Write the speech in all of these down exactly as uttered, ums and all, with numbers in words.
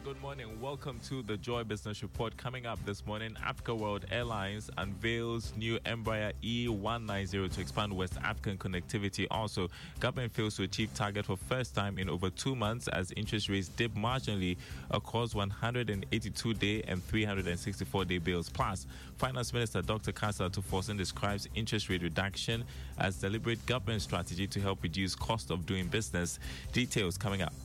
good morning. Welcome to the Joy Business Report. Coming up this morning, Africa World Airlines unveils new Embraer E one ninety to expand West African connectivity. Also, government fails to achieve target for first time in over two months as interest rates dip marginally across one hundred eighty-two day and three hundred sixty-four day bills. Plus, Finance Minister Doctor Kasa Tuforson describes interest rate reduction as deliberate government strategy to help reduce cost of doing business. Details coming up.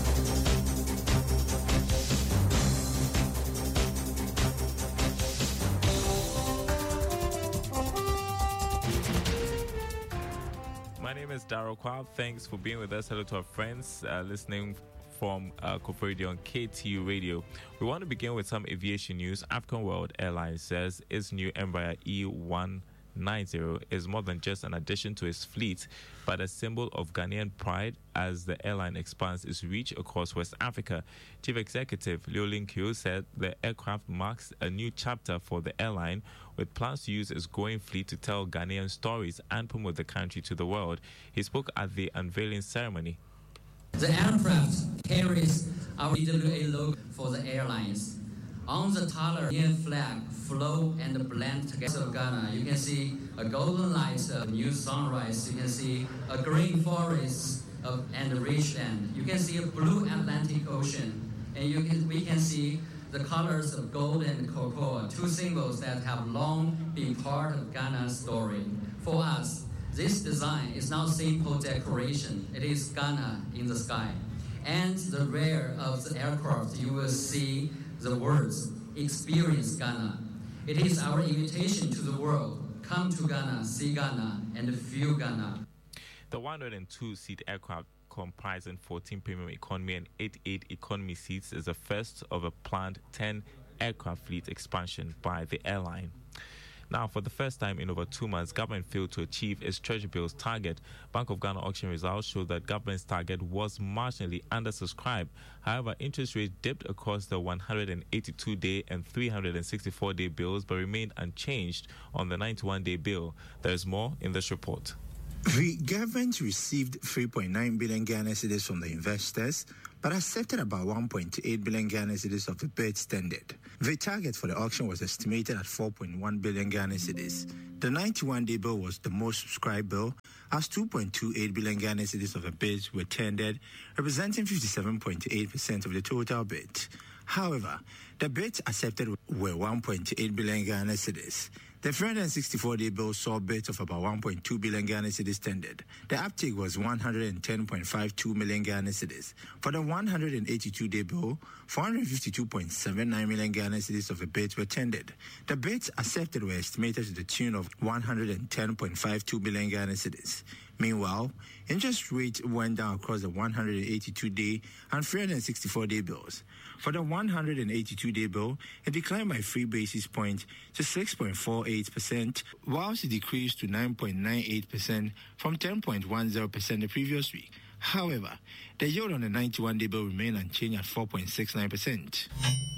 My name is Daryl Kwab. Thanks for being with us. Hello to our friends uh, listening from uh, Kofor Radio on K T U Radio. We want to begin with some aviation news. African World Airlines says its new Embraer E one ninety is more than just an addition to its fleet, but a symbol of Ghanaian pride as the airline expands its reach across West Africa. Chief Executive Leo Lin Kyo said the aircraft marks a new chapter for the airline, with plans to use its growing fleet to tell Ghanaian stories and promote the country to the world. He spoke at the unveiling ceremony. The aircraft carries our E W A logo for the airlines. On the taller Ghanaian flag, flow and blend together of Ghana. You can see a golden light of new sunrise. You can see a green forest of, and a rich land. You can see a blue Atlantic Ocean. And you can, we can see the colors of gold and cocoa, two symbols that have long been part of Ghana's story. For us, this design is not simple decoration. It is Ghana in the sky. And the rear of the aircraft, you will see the words, experience Ghana. It is our invitation to the world. Come to Ghana, see Ghana, and feel Ghana. The one hundred two seat aircraft, comprising fourteen premium economy and eighty-eight economy seats, is the first of a planned ten aircraft fleet expansion by the airline. Now, for the first time in over two months, government failed to achieve its treasury bills target. Bank of Ghana auction results showed that government's target was marginally undersubscribed. However, interest rates dipped across the one hundred eighty-two day and three hundred sixty-four day bills, but remained unchanged on the ninety-one day bill. There is more in this report. The government received three point nine billion Ghana cedis from the investors, but accepted about one point eight billion Ghana cedis of the bids tendered. The target for the auction was estimated at four point one billion Ghana cedis. The ninety-one day bill was the most subscribed bill, as two point two eight billion Ghana cedis of the bids were tendered, representing fifty-seven point eight percent of the total bid. However, the bids accepted were one point eight billion Ghana cedis. The three hundred sixty-four day bill saw bids of about one point two billion Ghana cedis tendered. The uptake was one hundred ten point five two million Ghana cedis. For the one hundred eighty-two day bill, four hundred fifty-two point seven nine million Ghana cedis of the bids were tendered. The bids accepted were estimated to the tune of one hundred ten point five two billion Ghana cedis. Meanwhile, interest rates went down across the one hundred eighty-two day and three hundred sixty-four day bills. For the one hundred eighty-two day bill, it declined by three basis points to six point four eight percent, whilst it decreased to nine point nine eight percent from ten point one zero percent the previous week. However, the yield on the ninety-one day bill remained unchanged at four point six nine percent.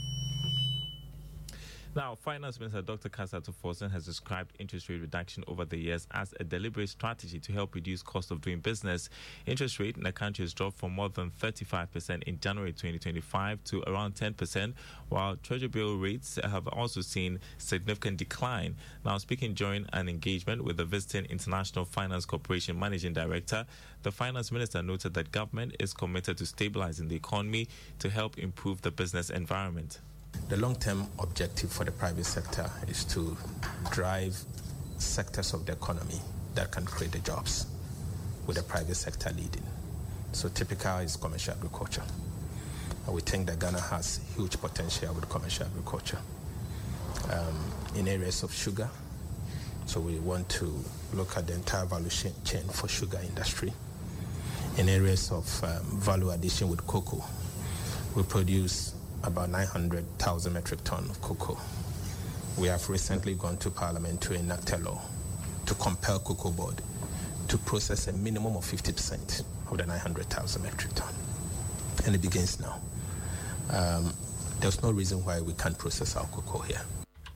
Now, Finance Minister Doctor Kasa Tuforson has described interest rate reduction over the years as a deliberate strategy to help reduce cost of doing business. Interest rate in the country has dropped from more than thirty-five percent in January twenty twenty-five to around ten percent, while treasury bill rates have also seen significant decline. Now, speaking during an engagement with the visiting International Finance Corporation Managing Director, the Finance Minister noted that government is committed to stabilizing the economy to help improve the business environment. The long-term objective for the private sector is to drive sectors of the economy that can create the jobs, with the private sector leading. So typical is commercial agriculture. And we think that Ghana has huge potential with commercial agriculture. Um, in areas of sugar, so we want to look at the entire value chain for sugar industry. In areas of um, value addition with cocoa, we produce about nine hundred thousand metric tons of cocoa. We have recently gone to Parliament to enact a law to compel Cocoa Board to process a minimum of fifty percent of the nine hundred thousand metric tons. And it begins now. Um, there's no reason why we can't process our cocoa here.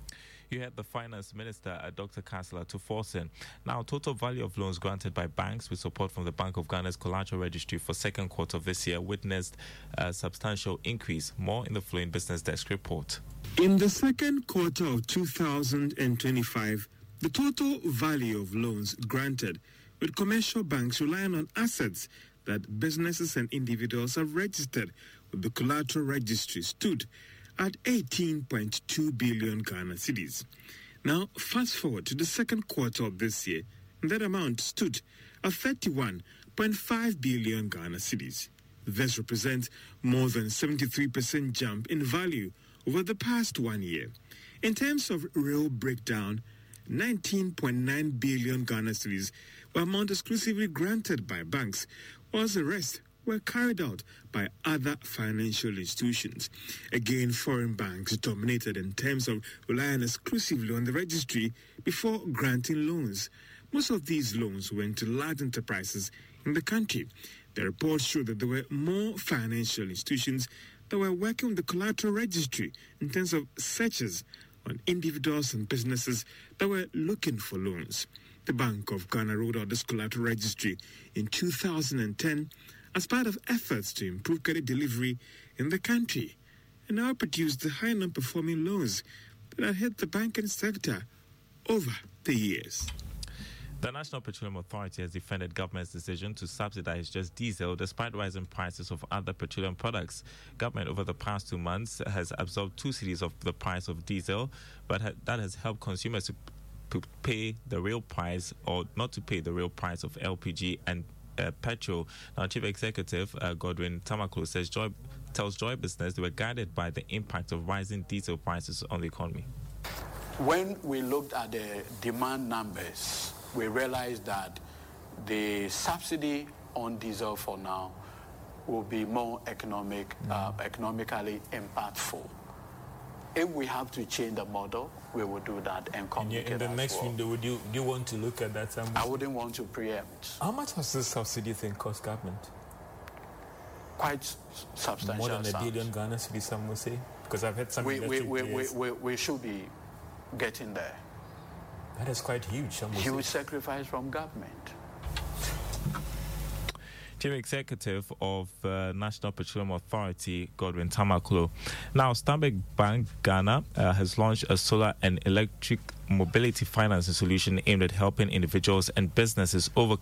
You had the Finance Minister, uh, Doctor Kansela Tuforsen. Now, total value of loans granted by banks with support from the Bank of Ghana's collateral registry for second quarter of this year witnessed a substantial increase. More in the Flowing Business Desk report. In the second quarter of two thousand twenty-five, the total value of loans granted with commercial banks relying on assets that businesses and individuals have registered with the collateral registry stood at eighteen point two billion Ghana cedis. Now, fast forward to the second quarter of this year, and that amount stood at thirty-one point five billion Ghana cedis. This represents more than seventy-three percent jump in value over the past one year. In terms of real breakdown, nineteen point nine billion Ghana cedis were amount exclusively granted by banks, whilst the rest were carried out by other financial institutions. Again, foreign banks dominated in terms of relying exclusively on the registry before granting loans. Most of these loans went to large enterprises in the country. The report showed that there were more financial institutions that were working with the collateral registry in terms of searches on individuals and businesses that were looking for loans. The Bank of Ghana rolled out this collateral registry in two thousand ten as part of efforts to improve credit delivery in the country, and now produced the high non-performing loans that have hit the banking sector over the years. The National Petroleum Authority has defended government's decision to subsidize just diesel despite rising prices of other petroleum products. Government over the past two months has absorbed two cedis of the price of diesel, but ha- that has helped consumers to p- pay the real price or not to pay the real price of L P G and uh, petrol. Now, Chief Executive uh, Godwin Tamaklo says Joy, tells Joy Business they were guided by the impact of rising diesel prices on the economy. When we looked at the demand numbers, we realized that the subsidy on diesel for now will be more economic, uh, economically impactful. If we have to change the model, we will do that and communicate. In the next well. window, would you do you want to look at that? Somewhere? I wouldn't want to preempt. How much has this subsidy thing cost government? Quite substantial. More than a sums. billion Ghana cedis, some will say, because I've had some. We we, we, we, we we should be getting there. That is quite huge. Some will Huge say. sacrifice from government. Chief Executive of uh, National Petroleum Authority, Godwin Tamaklo. Now, Stanbic Bank Ghana uh, has launched a solar and electric mobility financing solution aimed at helping individuals and businesses overcome